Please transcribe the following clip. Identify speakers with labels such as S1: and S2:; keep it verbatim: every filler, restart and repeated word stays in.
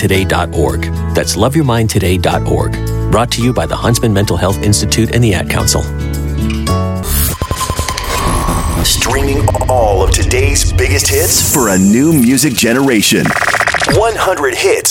S1: today dot org. That's love your mind today dot org. Brought to you by the Huntsman Mental Health Institute and the Ad Council.
S2: Streaming all of today's biggest hits for a new music generation. one hundred hits